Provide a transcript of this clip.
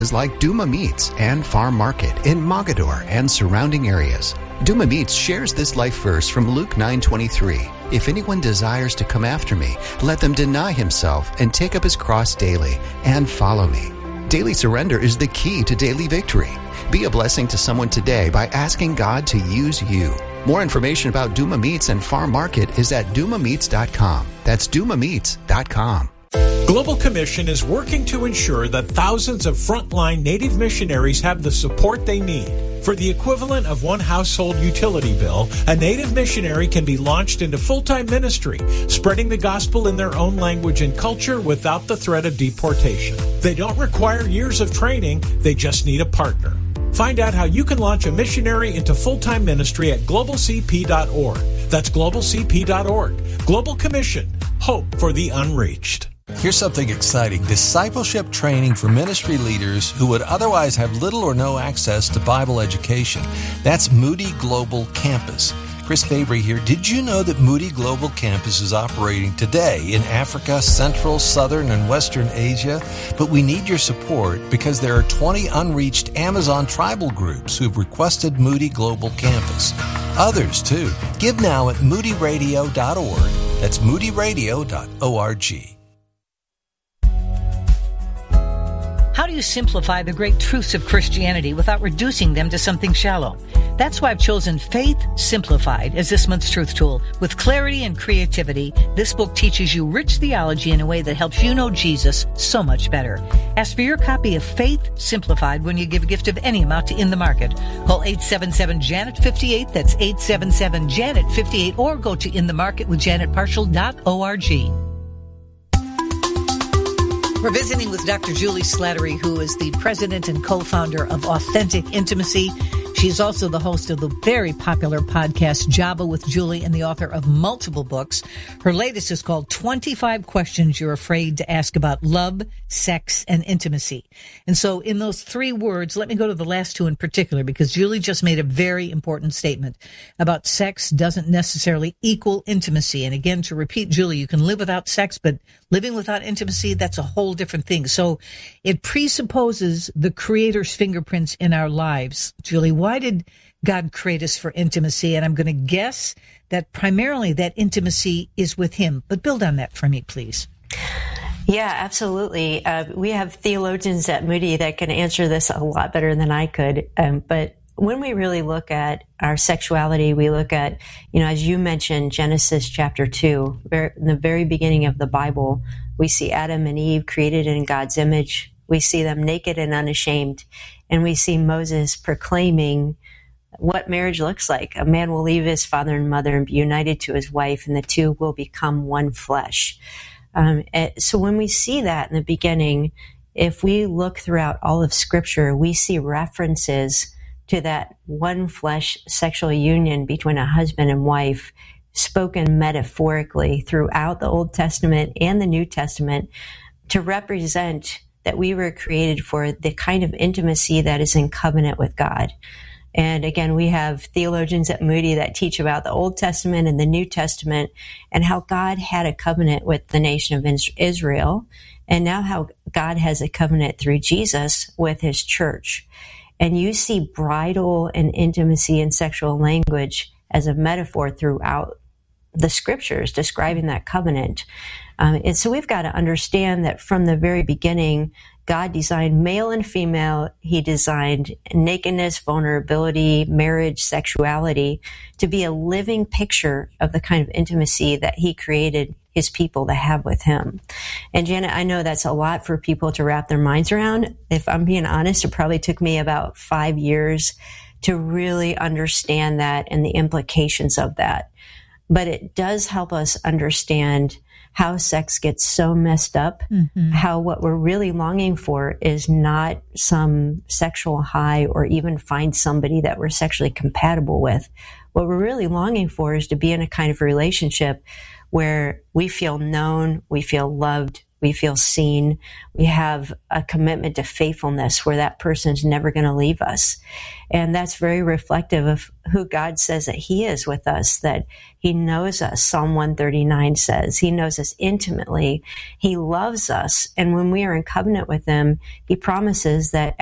like Duma Meats and Farm Market in Mogador and surrounding areas. Duma Meats shares this life verse from Luke 9:23. If anyone desires to come after me, let them deny himself and take up his cross daily and follow me. Daily surrender is the key to daily victory. Be a blessing to someone today by asking God to use you. More information about Duma Meats and Farm Market is at dumameats.com. That's dumameats.com. Global Commission is working to ensure that thousands of frontline Native missionaries have the support they need. For the equivalent of one household utility bill, a Native missionary can be launched into full-time ministry, spreading the gospel in their own language and culture without the threat of deportation. They don't require years of training, they just need a partner. Find out how you can launch a missionary into full-time ministry at globalcp.org. That's globalcp.org. Global Commission. Hope for the unreached. Here's something exciting. Discipleship training for ministry leaders who would otherwise have little or no access to Bible education. That's Moody Global Campus. Chris Fabry here. Did you know that Moody Global Campus is operating today in Africa, Central, Southern, and Western Asia? But we need your support because there are 20 unreached Amazon tribal groups who've requested Moody Global Campus. Others, too. Give now at moodyradio.org. That's moodyradio.org. How do you simplify the great truths of Christianity without reducing them to something shallow? That's why I've chosen Faith Simplified as this month's truth tool. With clarity and creativity, this book teaches you rich theology in a way that helps you know Jesus so much better. Ask for your copy of Faith Simplified when you give a gift of any amount to In the Market. Call 877-JANET-58, that's 877-JANET-58, or go to inthemarketwithjanetparshall.org. We're visiting with Dr. Julie Slattery, who is the president and co-founder of Authentic Intimacy. She's also the host of the very popular podcast, Java with Julie, and the author of multiple books. Her latest is called 25 Questions You're Afraid to Ask About Love, Sex, and Intimacy. And so in those 3 words, let me go to the last 2 in particular, because Julie just made a very important statement about sex doesn't necessarily equal intimacy. And again, to repeat, Julie, you can live without sex, but living without intimacy, that's a whole different thing. So it presupposes the Creator's fingerprints in our lives. Julie, why did God create us for intimacy? And I'm going to guess that primarily that intimacy is with Him. But build on that for me, please. Yeah, absolutely. We have theologians at Moody that can answer this a lot better than I could. But when we really look at our sexuality, we look at, as you mentioned, Genesis chapter 2, in the very beginning of the Bible, we see Adam and Eve created in God's image. We see them naked and unashamed. And we see Moses proclaiming what marriage looks like. A man will leave his father and mother and be united to his wife, and the two will become one flesh. So when we see that in the beginning, if we look throughout all of Scripture, we see references to that one flesh sexual union between a husband and wife spoken metaphorically throughout the Old Testament and the New Testament to represent that we were created for the kind of intimacy that is in covenant with God. And again, we have theologians at Moody that teach about the Old Testament and the New Testament and how God had a covenant with the nation of Israel, and now how God has a covenant through Jesus with His church. And you see bridal and intimacy and sexual language as a metaphor throughout the Scriptures describing that covenant. And so we've got to understand that from the very beginning, God designed male and female. He designed nakedness, vulnerability, marriage, sexuality to be a living picture of the kind of intimacy that He created His people to have with Him. And Janet, I know that's a lot for people to wrap their minds around. If I'm being honest, it probably took me about 5 years to really understand that and the implications of that. But it does help us understand how sex gets so messed up, how what we're really longing for is not some sexual high or even find somebody that we're sexually compatible with. What we're really longing for is to be in a kind of relationship where we feel known, we feel loved, We feel seen. We have a commitment to faithfulness where that person's never going to leave us. And that's very reflective of who God says that he is with us, that he knows us. Psalm 139 says he knows us intimately. He loves us. And when we are in covenant with him, he promises that